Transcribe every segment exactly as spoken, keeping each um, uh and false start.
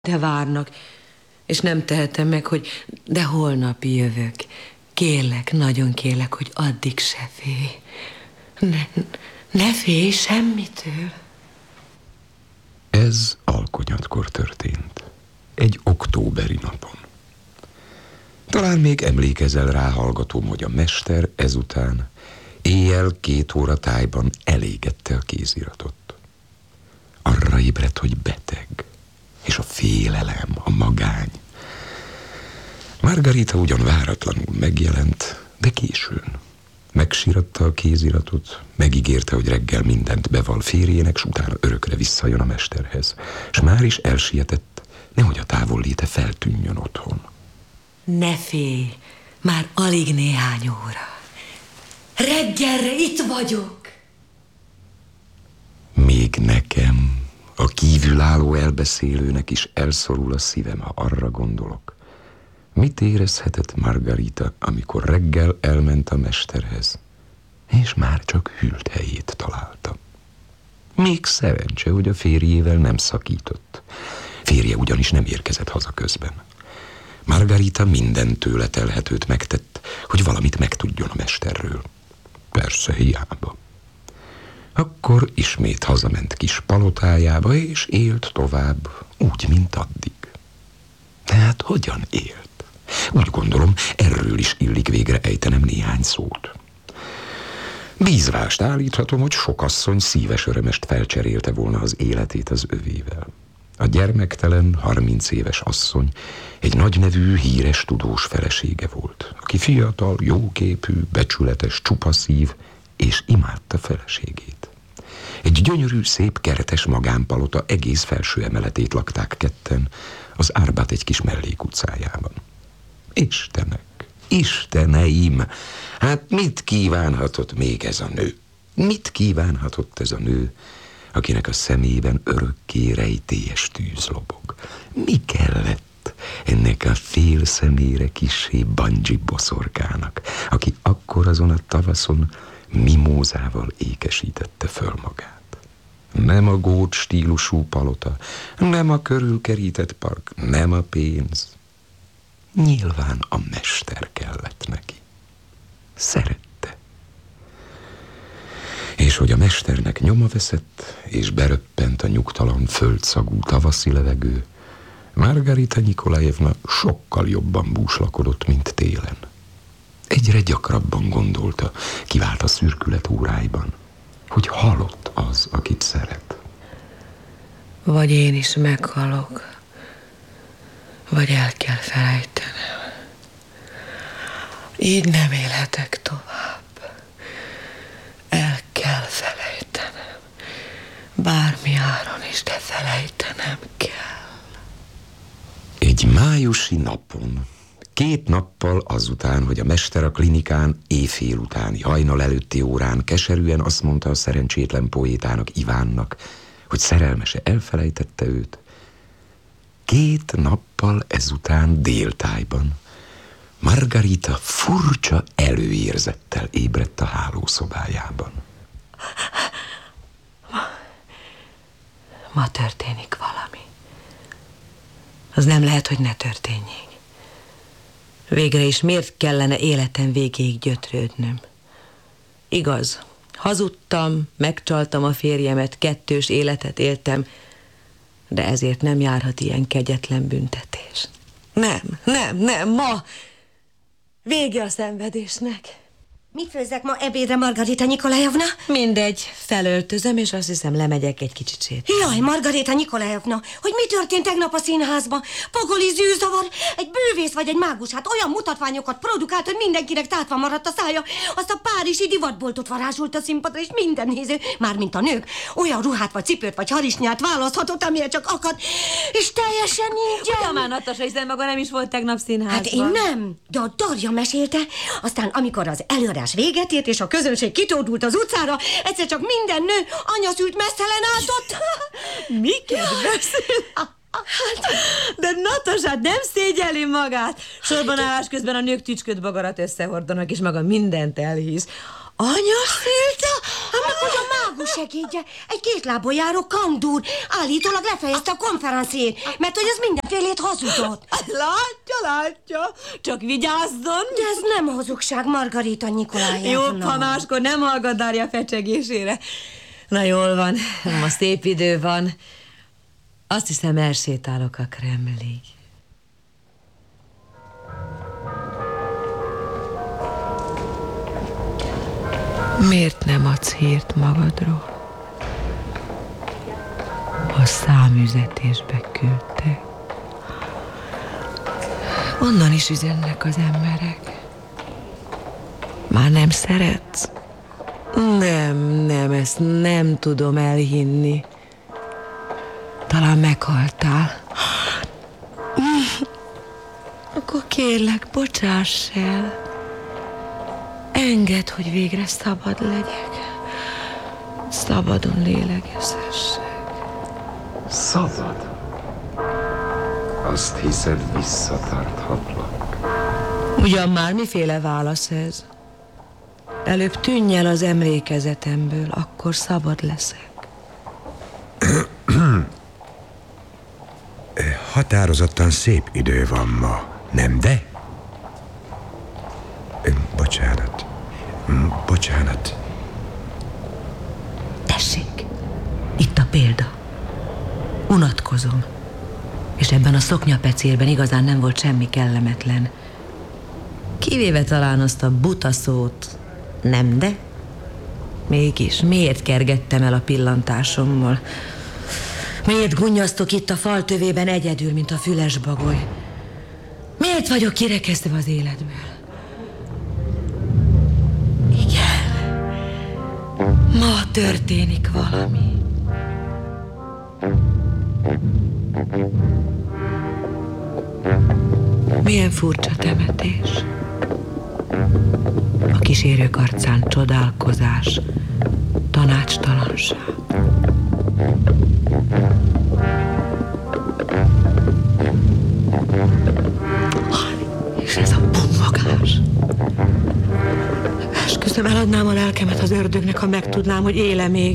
De várnak, és nem tehetem meg, hogy de holnap jövök. Kérlek, nagyon kérlek, hogy addig se félj. Ne, ne félj semmitől. Ez alkonyatkor történt. Egy októberi napon. Talán még emlékezel rá, hallgatóm, hogy a mester ezután éjjel két óra tájban elégette a kéziratot. Arra ébredt, hogy beteg, és a félelem, a magány. Margarita ugyan váratlanul megjelent, de későn. Megsíratta a kéziratot, megígérte, hogy reggel mindent beval férjének, s utána örökre visszajön a mesterhez. S már is elsietett, nehogy a távolléte feltűnjön otthon. Ne félj, már alig néhány óra. Reggelre itt vagyok. Még nekem, a kívülálló elbeszélőnek is elszorul a szívem, ha arra gondolok. Mit érezhetett Margarita, amikor reggel elment a mesterhez, és már csak hűlt helyét találta. Még szerencse, hogy a férjével nem szakított. Férje ugyanis nem érkezett haza közben. Margarita minden tőle telhetőt megtett, hogy valamit megtudjon a mesterről. Persze hiába. Akkor ismét hazament kis palotájába, és élt tovább, úgy, mint addig. Tehát hogyan élt? Úgy gondolom, erről is illik végre ejtenem néhány szót. Bízvást állíthatom, hogy sok asszony szíves örömest felcserélte volna az életét az övével. A gyermektelen, harminc éves asszony egy nagynevű, híres tudós felesége volt, aki fiatal, jóképű, becsületes, csupa szív, és imádta feleségét. Egy gyönyörű, szép, keretes magánpalota egész felső emeletét lakták ketten, az Árbát egy kis mellékutcájában. Istenek, isteneim, hát mit kívánhatott még ez a nő? Mit kívánhatott ez a nő, akinek a szemében örökké rejtélyes tűz lobog? Mi kellett ennek a fél szemére kissé bungee boszorkának, aki akkor azon a tavaszon mimózával ékesítette föl magát? Nem a gót stílusú palota, nem a körülkerített park, nem a pénz. Nyilván a mester kellett neki. Szerette. És hogy a mesternek nyoma veszett, és beröppent a nyugtalan földszagú tavaszi levegő, Margarita Nikolajevna sokkal jobban búslakodott, mint télen. Egyre gyakrabban gondolta, kivált a szürkület óráiban, hogy halott az, akit szeret. Vagy én is meghalok, vagy el kell felejtenem. Így nem élhetek tovább. El kell felejtenem. Bármi áron is, de felejtenem kell. Egy májusi napon, két nappal azután, hogy a mester a klinikán éjfél utáni, hajnal előtti órán keserűen azt mondta a szerencsétlen poétának, Ivánnak, hogy szerelmese elfelejtette őt, két nappal ezután déltájban Margarita furcsa előérzettel ébredt a hálószobájában. Ma, ma történik valami. Az nem lehet, hogy ne történjék. Végre is miért kellene életem végéig gyötrődnöm? Igaz, hazudtam, megcsaltam a férjemet, kettős életet éltem, de ezért nem járhat ilyen kegyetlen büntetés. Nem, nem, nem, ma vége a szenvedésnek. Mit főzzek ma ebédre, Margarita Nikolajevna? Mindegy, felöltözöm, és azt hiszem lemegyek egy kicsit sétálni. Jaj, Margarita Nikolajevna, hogy mi történt tegnap a színházban? Pogoli zűrzavar, egy bűvész vagy egy mágus, hát olyan mutatványokat produkált, hogy mindenkinek tátva maradt a szája. Azt a párizsi divatboltot varázsolt a színpadra, és minden néző, mármint a nők, olyan ruhát vagy cipőt vagy harisnyát választhatott, amilyen csak akad, és teljesen ingyen. Ugyan már, Natasa, hiszen maga nem is volt tegnap színházban. Hát én nem, de a Darja mesélte, aztán amikor az előadás véget ért, és a közönség kitódult az utcára, egyszer csak minden nő anyaszült mesztelen áltott. Miket beszél? De Natasát nem szégyelli magát. Sorban állás közben a nők tücsköt bagarat összehordanak, és maga mindent elhisz. Anya szülte? hogy a mágus segédje, egy kétlábon járó kandúr állítólag lefejezte a konferenciét, mert hogy ez mindenfélét hazudott. Látja, látja, csak vigyázzon. De ez nem hazugság, Margarita Nikolájevna. Jó, panáskor, nem hallgatárja fecsegésére. Na jól van, ma szép idő van. Azt hiszem, elsétálok a Kremlig. Miért nem adsz hírt magadról? A számüzetésbe küldtek. Onnan is üzennek az emberek. Már nem szeretsz? Nem, nem, ezt nem tudom elhinni. Talán meghaltál. Akkor kérlek, bocsáss el. Engedd, hogy végre szabad legyek. Szabadon lélegezhessek. Szabad? Azt hiszed, visszatarthatlak? Ugyan már miféle válasz ez? Előbb tűnj el az emlékezetemből, akkor szabad leszek. Határozottan szép idő van ma, nem de? Bocsánat. Bocsánat. Tessék, itt a példa. Unatkozom. És ebben a szoknyapecérben igazán nem volt semmi kellemetlen. Kivéve talán azt a buta szót, nem de? Mégis, miért kergettem el a pillantásommal? Miért gunnyasztok itt a faltövében egyedül, mint a füles bagoly? Miért vagyok kirekesztve az életből? Igen, ma történik valami. Milyen furcsa temetés. A kísérők arcán csodálkozás, tanácstalanság. És ez a puffogás. Esküszöm, eladnám a lelkemet az ördögnek, ha megtudnám, hogy éle még.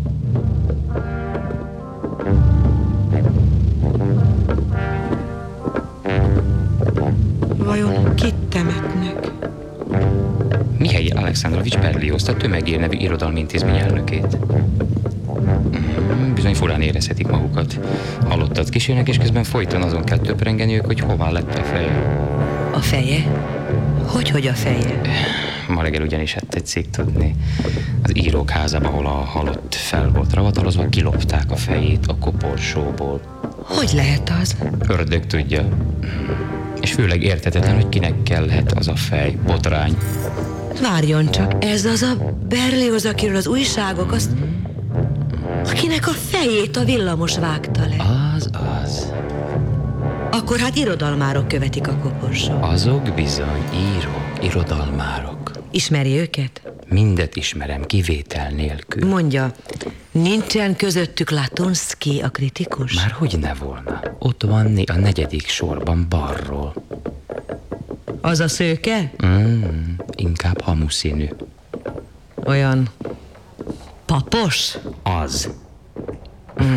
Vajon kit temetnek? Mihály Alekszandrovics Berlioz, a Tömegér nevű irodalmi intézmény elnökét. Bizony furán érezhetik magukat. Halottat kísérnek, és közben folyton azon kell töprengeniük, hogy hová lett a feje. A feje? Hogy, hogy a feje? Ma reggel ugyanis hát tetszik tudni. Az írók házában, ahol a halott fel volt ravatalozva, kilopták a fejét a koporsóból. Hogy lehet az? Ördög tudja. És főleg érthetetlen, hogy kinek kellhet az a fej. Botrány. Várjon csak, ez az a Berlioz, akiről az újságok azt... Akinek a fejét a villamos vágta le. Az, az. Akkor hát irodalmárok követik a koporsót. Azok bizony írók, irodalmárok. Ismeri őket? Mindet ismerem, kivétel nélkül. Mondja, nincsen közöttük Latonszky, a kritikus? Már hogy ne volna. Ott van a negyedik sorban balról. Az a szőke? Mm, inkább hamuszínű. Olyan papos? Az. Mm.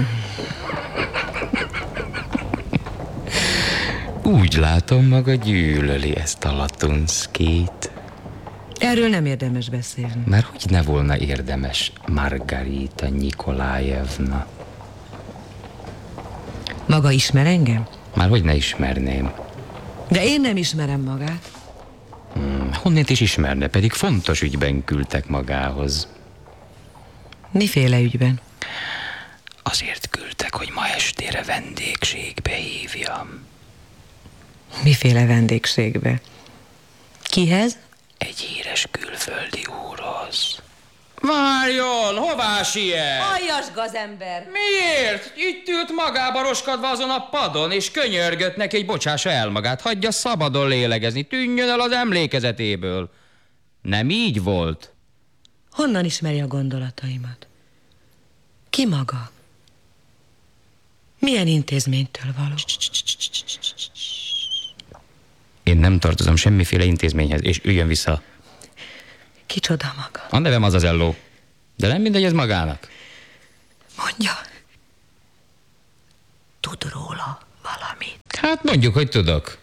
Úgy látom, maga gyűlöli ezt a Latonszkyt. Erről nem érdemes beszélni. Már hogy ne volna érdemes, Margarita Nikolájevna. Maga ismer engem? Már hogy ne ismerném. De én nem ismerem magát. Hmm, honnét is ismerne, pedig fontos ügyben küldtek magához. Miféle ügyben? Azért küldtek, hogy ma estére vendégségbe hívjam. Miféle vendégségbe? Kihez? Egy híres külföldi úrhoz. Várjon, hová siet? Aljas gazember! Miért? Itt ült magába roskadva azon a padon, és könyörgött neki, hogy bocsássa el magát, hagyja szabadon lélegezni, tűnjön el az emlékezetéből. Nem így volt? Honnan ismeri a gondolataimat? Ki maga? Milyen intézménytől való? Én nem tartozom semmiféle intézményhez, és üljön vissza. Kicsoda maga? A nevem az az Elló. De nem mindegy ez magának. Mondja, tud róla valamit. Hát mondjuk, hogy tudok.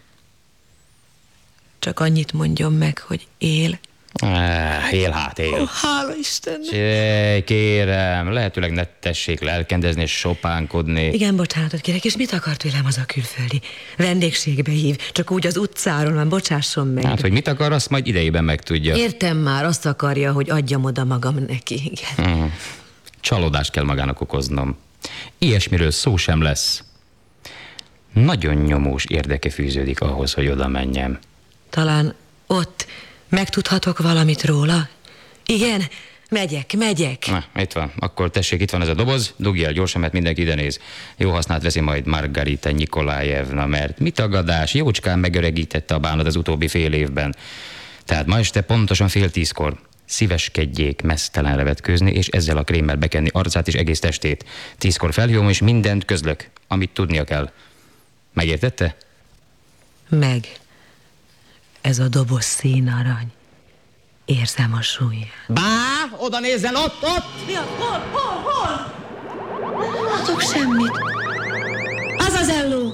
Csak annyit mondjon meg, hogy él. Ah, él hát él. Ó, hála Istennek. Csej, kérem, lehetőleg ne tessék lelkendezni és sopánkodni. Igen, bocsánatot kérek, és mit akart tőlem az a külföldi? Vendégségbe hív, csak úgy az utcáról, már bocsásson meg. Hát, hogy mit akar, azt majd idejében megtudja. Értem már, azt akarja, hogy adjam oda magam neki, igen. Hmm. Csalódást kell magának okoznom. Ilyesmiről szó sem lesz. Nagyon nyomós érdeke fűződik ahhoz, hogy oda menjem. Talán ott megtudhatok valamit róla? Igen, megyek, megyek. Na, itt van. Akkor tessék, itt van ez a doboz, dugj el gyorsan, mert mindenki ide néz. Jó hasznát veszi majd Margarita Nikolájevna, mert mi tagadás, jócskán megöregítette a bánat az utóbbi fél évben. Tehát ma este pontosan fél tízkor szíveskedjék mesztelenre vetkőzni, és ezzel a krémmel bekenni arcát és egész testét. Tízkor felhívom, és mindent közlök, amit tudnia kell. Megértette? Meg. Ez a doboz színarany. Érzem a súlyát. Bá, oda nézzen, ott, ott! Mi a? Hol, hol, hol? Nem látok semmit. Az az elló.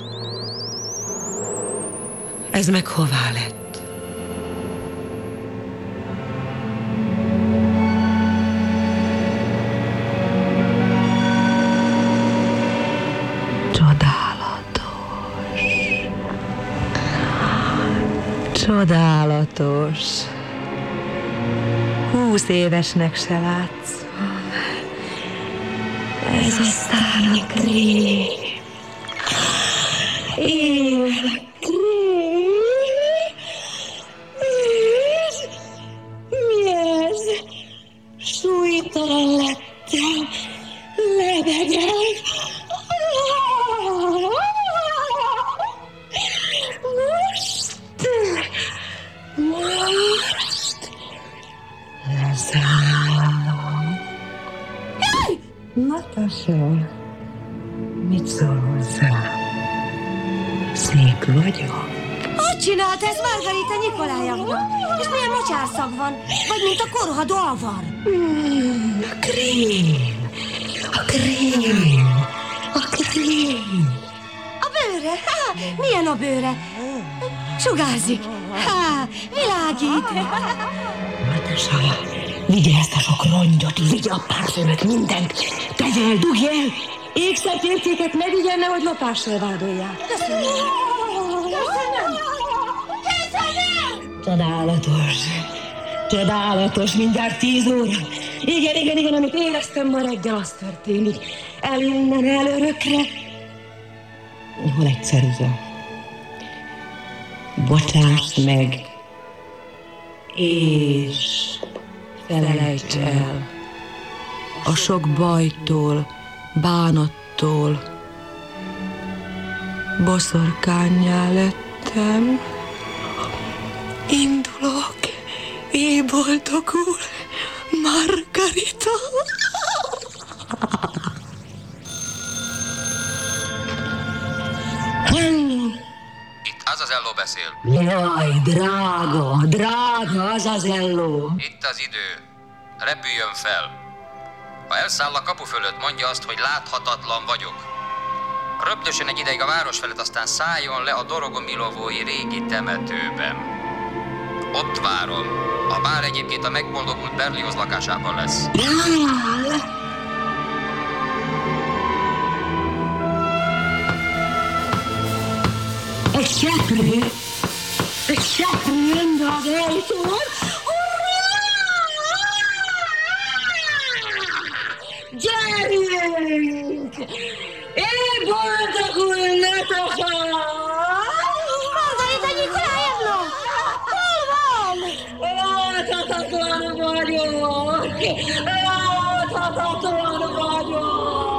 Ez meg hová lett? Csodálatos. Húsz évesnek se látsz. Ez aztán a krém. Én krém. Ez? Mi ez? Súlytalan lettem. Lebegek. Most. Most lezárom. Jaj! Natasha, mit szól hozzá? Szép vagyok. Hogy csinálta ezt Margarita Nikolájevna? És milyen mocsárszag van? Vagy mint a korhadó avar? Mm, a krém. A krém. A krém. A bőre? Há, milyen a bőre? Sugárzik. Há, világít. Natasha, vigye ezt a sok rongyot, vigye a parfümöt, mindent. Tegye el, dugj el. Ékszertértéket ne vigyen, nehogy lopással vádolják. Köszönöm. Köszönöm. Köszönöm. Csodálatos. Csodálatos, mindjárt tíz óra. Igen, igen, igen, amit éreztem ma reggel, az történik. El innen, el örökre. Hol egy ceruza? Bocsáss meg, és felejts el. A sok bajtól, bánattól boszorkánnyá lettem. Indulok, éj boldogul, Margarita. Itt Azazello beszél. Jaj, drága, drága Azazello. Itt az idő. Repüljön fel. Ha elszáll a kapu fölött, mondja azt, hogy láthatatlan vagyok. Röptösen egy ideig a város felett, aztán szálljon le a Dorogomilovói régi temetőben. Ott várom. A bár egyébként a megboldogult Berlioz lakásában lesz. Egy seprő, egy seprő jön be az ajtón. Gyerünk! Éj boldogul, Natasha! Margarita Nikolájevna! Hol van? Láthatatlan vagyok! Láthatatlan vagyok!